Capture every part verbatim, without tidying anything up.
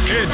Kid.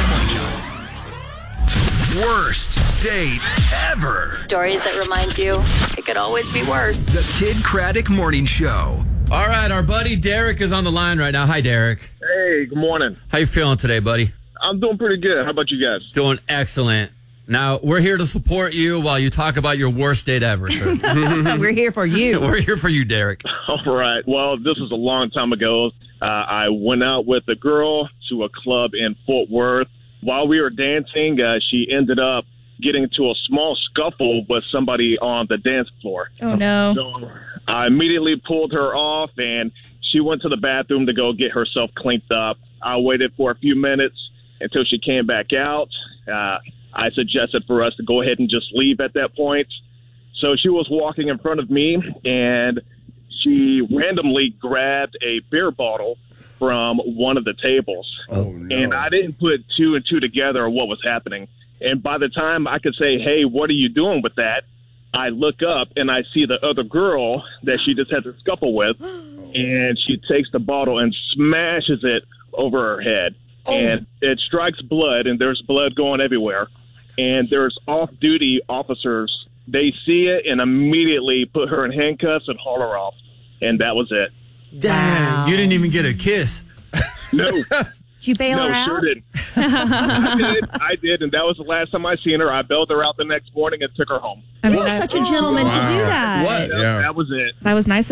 Worst date ever. Stories that remind you it could always be worse. The Kid Craddock Morning Show. All right, our buddy Derek is on the line right now. Hi, Derek. Hey, good morning. How you feeling today, buddy? I'm doing pretty good. How about you guys? Doing excellent. Now, we're here to support you while you talk about your worst date ever, sir. We're here for you. We're here for you, Derek. All right. Well, this was a long time ago. Uh, I went out with a girl to a club in Fort Worth. While we were dancing, uh, she ended up getting into a small scuffle with somebody on the dance floor. Oh, no. So I immediately pulled her off, and she went to the bathroom to go get herself cleaned up. I waited for a few minutes until she came back out. Uh, I suggested for us to go ahead and just leave at that point. So she was walking in front of me, and she randomly grabbed a beer bottle from one of the tables. Oh, no. And I didn't put two and two together what was happening. And by the time I could say, hey, what are you doing with that? I look up and I see the other girl that she just had to scuffle with. And she takes the bottle and smashes it over her head. Oh. And it strikes blood, and there's blood going everywhere. And there's off-duty officers. They see it and immediately put her in handcuffs and haul her off. And that was it. Dang, Wow. you didn't even get a kiss. No. Did you bail no, her out? sure did. I did. I did, and that was the last time I seen her. I bailed her out the next morning and took her home. I mean, You're that, such a gentleman to do Wow. that. What? That, Yeah. that was it. that was nice